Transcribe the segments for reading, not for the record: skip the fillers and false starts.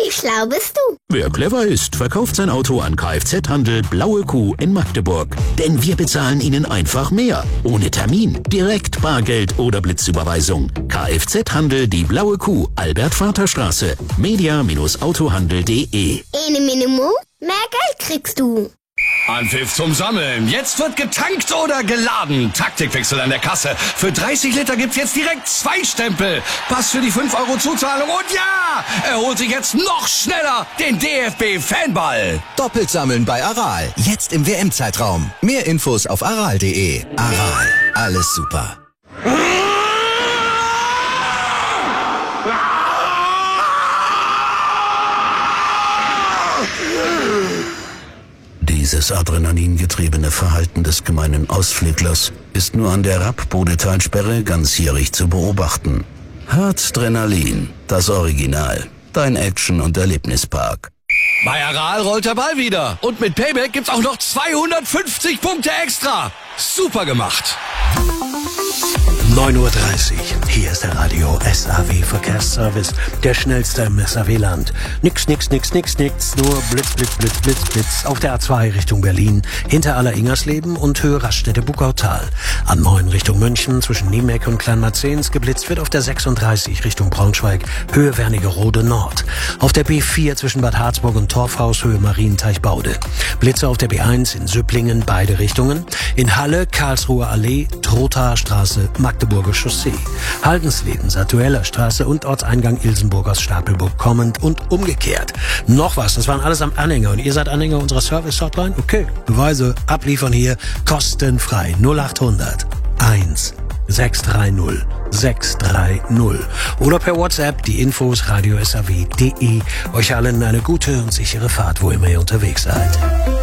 Wie schlau bist du? Wer clever ist, verkauft sein Auto an Kfz-Handel Blaue Kuh in Magdeburg. Denn wir bezahlen Ihnen einfach mehr. Ohne Termin, direkt Bargeld oder Blitzüberweisung. Kfz-Handel die Blaue Kuh, Albert-Vater-Straße. media-autohandel.de. Ene Minimo, mehr Geld kriegst du. Anpfiff zum Sammeln. Jetzt wird getankt oder geladen. Taktikwechsel an der Kasse. Für 30 Liter gibt's jetzt direkt 2 Stempel. Pass für die 5 € Zuzahlung. Und ja, er holt sich jetzt noch schneller den DFB-Fanball. Doppelt sammeln bei Aral. Jetzt im WM-Zeitraum. Mehr Infos auf aral.de. Aral. Alles super. Dieses adrenalingetriebene Verhalten des gemeinen Ausflüglers ist nur an der Rapp-Bodetalsperre ganzjährig zu beobachten. Harzdrenalin, das Original. Dein Action- und Erlebnispark. Bei Aral rollt der Ball wieder. Und mit Payback gibt's auch noch 250 Punkte extra. Super gemacht. 9:30 Uhr. Hier ist der Radio SAW Verkehrsservice. Der schnellste im SAW-Land. Nix, nur Blitz. Auf der A2 Richtung Berlin, hinter Aller-Ingersleben und Höhe Raststätte-Buckautal. A9 Richtung München, zwischen Niemeck und Kleinmarzens geblitzt wird auf der 36 Richtung Braunschweig, Höhe Wernigerode Nord. Auf der B4 zwischen Bad Harzburg und Torfhaus, Höhe Marienteichbaude. Blitze auf der B1 in Süpplingen, beide Richtungen. In Halle, Karlsruher Allee, Trothaer Straße, Magdeburger Chaussee. Haldensleben, Satueller Straße und Ortseingang Ilsenburg aus Stapelburg kommend und umgekehrt. Noch was, das waren alles am Anhänger und ihr seid Anhänger unserer Service-Hotline? Okay, Beweise abliefern hier kostenfrei 0800 1 630 630 oder per WhatsApp die Infos radio.saw.de. Euch allen eine gute und sichere Fahrt, wo immer ihr unterwegs seid.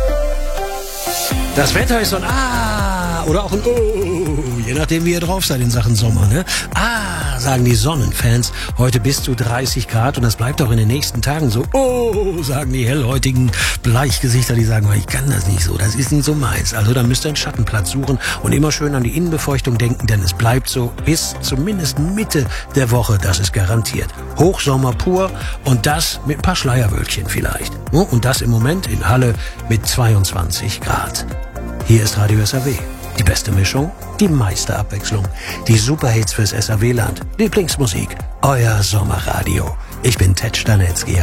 Das Wetter ist so ein oder auch ein je nachdem wie ihr drauf seid in Sachen Sommer, ne? Sagen die Sonnenfans, heute bis zu 30 Grad und das bleibt auch in den nächsten Tagen so. Sagen die hellhäutigen Bleichgesichter, die sagen, ich kann das nicht so, das ist nicht so meins. Also da müsst ihr einen Schattenplatz suchen und immer schön an die Innenbefeuchtung denken, denn es bleibt so bis zumindest Mitte der Woche, das ist garantiert. Hochsommer pur und das mit ein paar Schleierwölkchen vielleicht. Und das im Moment in Halle mit 22 Grad. Hier ist Radio SAW. Die beste Mischung, die meiste Abwechslung, die Superhits fürs SAW-Land, Lieblingsmusik, euer Sommerradio. Ich bin Ted Stanetzky.